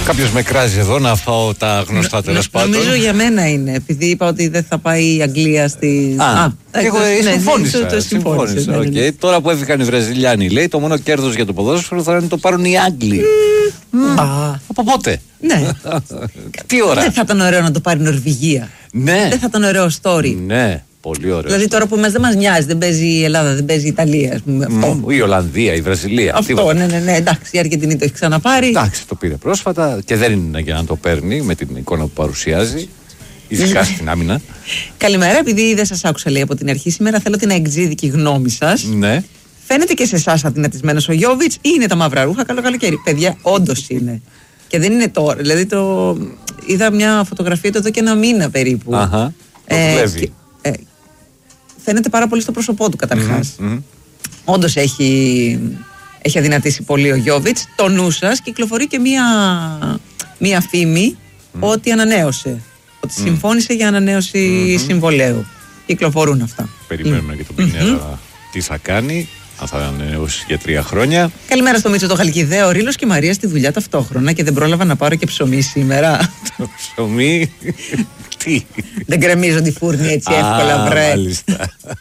Κάποιος με κράζει εδώ να φάω τα γνωστά τέλος πάντων. Νομίζω για μένα είναι, επειδή είπα ότι δεν θα πάει η Αγγλία στη. Εγώ συμφώνησα. Okay. Τώρα που έφυγαν οι Βραζιλιάνοι, λέει, το μόνο κέρδος για το ποδόσφαιρο θα είναι το πάρουν οι Άγγλοι. Από πότε? Ναι. Τι ώρα? Δεν θα ήταν ωραίο να το πάρει η Νορβηγία? Ναι. Δεν θα ήταν ωραίο story? Ναι. Πολύ ωραίο. Δηλαδή τώρα που δεν μας νοιάζει, δεν παίζει η Ελλάδα, δεν παίζει η Ιταλία, ας πούμε. Η Ολλανδία, η Βραζιλία. Αυτό, ναι, εντάξει, η Αργεντινή το έχει ξαναπάρει. Εντάξει, το πήρε πρόσφατα και δεν είναι για να το παίρνει με την εικόνα που παρουσιάζει, ειδικά στην άμυνα. Καλημέρα, επειδή δεν σας άκουσα, λέει, από την αρχή σήμερα, θέλω την αεξίδικη γνώμη σας. Ναι. Φαίνεται και σε εσάς αδυνατισμένος ο Γιόβιτς ή είναι τα μαύρα ρούχα? Καλό καλοκαίρι. Παιδιά, όντως είναι. Και δεν είναι τώρα. Δηλαδή, είδα μια φωτογραφία του εδώ και ένα μήνα περίπου. Αχα. Το βλέπει. Φαίνεται πάρα πολύ στο πρόσωπό του καταρχάς. Όντως έχει αδυνατήσει πολύ ο Γιόβιτς. Το νου σας, κυκλοφορεί και μία φήμη ότι ανανέωσε. Ότι συμφώνησε για ανανέωση συμβολαίου. Κυκλοφορούν αυτά. Περιμένουμε και τον Πινέρα τι θα κάνει. Αν θα ανανεώσει για 3 χρόνια. Καλημέρα στο Μίτσο το Χαλκιδαίο. Ρήλος και Μαρία στη δουλειά ταυτόχρονα και δεν πρόλαβα να πάρω και ψωμί σήμερα. Το ψωμί. Τι? Δεν κρεμίζω τη φούρνη έτσι εύκολα, βρε. Μάλιστα.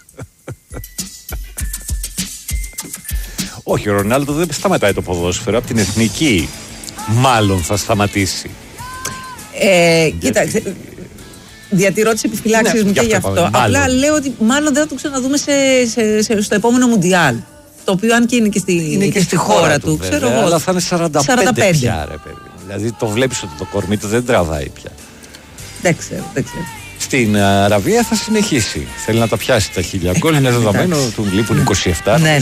Όχι, ο Ρονάλντο δεν σταματάει το ποδόσφαιρο. Από την εθνική μάλλον θα σταματήσει. Κοίταξε, διατηρώ τις επιφυλάξεις μου και γι' αυτό. Απλά λέω ότι μάλλον δεν θα το ξαναδούμε στο επόμενο Μουντιάλ. Το οποίο, αν και είναι και στη χώρα του, ξέρω εγώ. Αλλά θα είναι 45 πια, ρε παιδί. Δηλαδή το βλέπεις ότι το κορμί του δεν τραβάει πια. Δεν ξέρω. Στην Αραβία θα συνεχίσει. Θέλει να τα πιάσει τα 1000 γκολ. Είναι δεδομένο, του λείπουν 27. Ναι.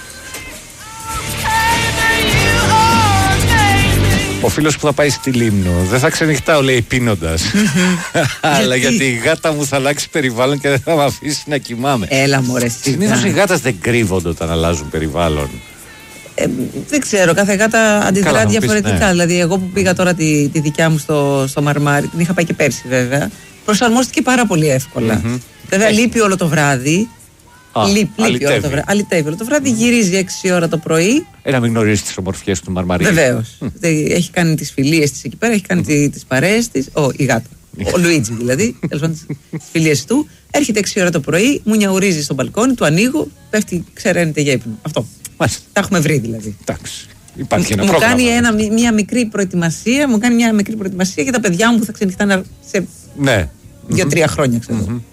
Ο φίλος που θα πάει στη Λίμνο δεν θα ξενυχτάω, λέει, πίνοντας. Αλλά γιατί η γάτα μου θα αλλάξει περιβάλλον και δεν θα με αφήσει να κοιμάμαι. Έλα μωρέ. Συνήθως οι γάτες δεν κρύβονται όταν αλλάζουν περιβάλλον. Δεν ξέρω, κάθε γάτα αντιδρά διαφορετικά. Ναι. Δηλαδή, εγώ που πήγα τώρα τη δικιά μου στο Μαρμάρι, την είχα πάει και πέρσι βέβαια, προσαρμόστηκε πάρα πολύ εύκολα. Βέβαια, λείπει όλο το βράδυ. Αλυτεύει όλο το βράδυ, γυρίζει 6 ώρα το πρωί. Να μην γνωρίζει τις ομορφιές του Μαρμαρίου. Βεβαίως. Έχει κάνει τις φιλίες της εκεί πέρα, έχει κάνει τις παρέες της. Η γάτα. Ο Λουίτζι δηλαδή, τις φιλίες του. Έρχεται 6 ώρα το πρωί, μου νιαουρίζει στο μπαλκόνι, του ανοίγω, πέφτει, ξεραίνεται για ύπνο. Αυτό. Μάλιστα. Τα έχουμε βρει δηλαδή. Εντάξει. Υπάρχει ένα μου πρόγραμμα. Κάνει μια μικρή προετοιμασία, για τα παιδιά μου που θα ξενυχτάνε σε 2-3 χρόνια, ξέρω.